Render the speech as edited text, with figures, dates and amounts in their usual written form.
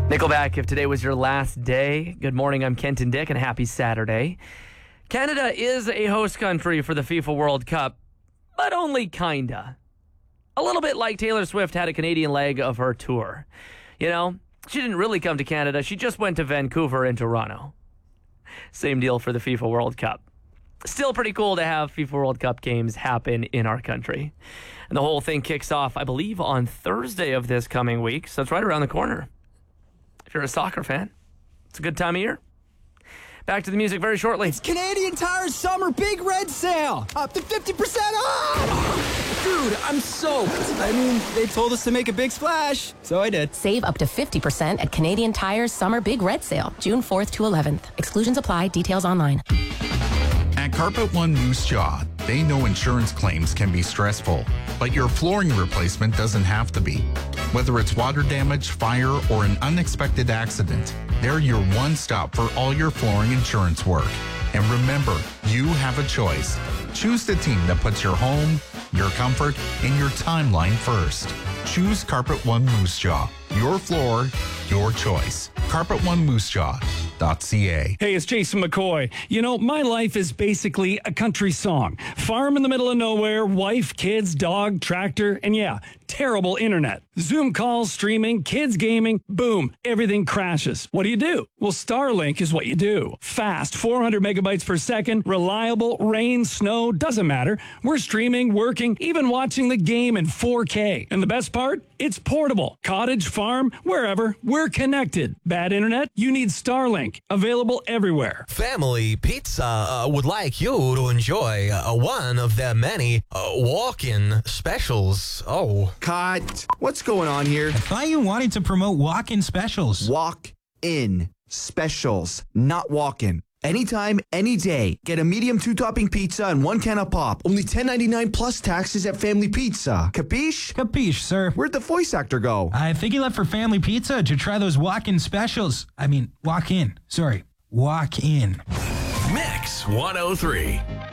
Nickelback, if today was your last day. Good morning, I'm Kenton Dick, and happy Saturday. Canada is a host country for the FIFA World Cup, but only kinda. A little bit like Taylor Swift had a Canadian leg of her tour. You know, she didn't really come to Canada, she just went to Vancouver and Toronto. Same deal for the FIFA World Cup. Still pretty cool to have FIFA World Cup games happen in our country. And the whole thing kicks off, I believe, on Thursday of this coming week, so it's right around the corner. If you're a soccer fan, it's a good time of year. Back to the music very shortly. It's Canadian Tire's summer big red sale. Up to 50% off. Dude, I'm soaked. I mean, they told us to make a big splash, so I did. Save up to 50% at Canadian Tire's summer big red sale, June 4th to 11th. Exclusions apply. Details online. At Carpet One Moose Jaw, they know insurance claims can be stressful, but your flooring replacement doesn't have to be. Whether it's water damage, fire, or an unexpected accident, they're your one stop for all your flooring insurance work. And remember, you have a choice. Choose the team that puts your home, your comfort, and your timeline first. Choose Carpet One Moose Jaw. Your floor, your choice. CarpetOneMooseJaw.ca. Hey, it's Jason McCoy. You know, my life is basically a country song. Farm in the middle of nowhere, wife, kids, dog, tractor, and yeah, terrible internet. Zoom calls, streaming, kids gaming, boom, everything crashes. What do? Well, Starlink is what you do. Fast, 400 megabytes per second, reliable, rain, snow, doesn't matter. We're streaming, working, even watching the game in 4K. And the best part? It's portable. Cottage, farm, wherever, we're connected. Bad internet? You need Starlink. Available everywhere. Family Pizza would like you to enjoy one of their many walk-in specials. Oh. Cut. What's going on here? I thought you wanted to promote walk-in specials. Walk-in specials, not walk-in. Anytime, any day. Get a medium 2-topping pizza and 1 can of pop. Only $10.99 plus taxes at Family Pizza. Capiche? Capiche, sir. Where'd the voice actor go? I think he left for Family Pizza to try those walk-in specials. Walk in. Sorry, walk in. Mix 103.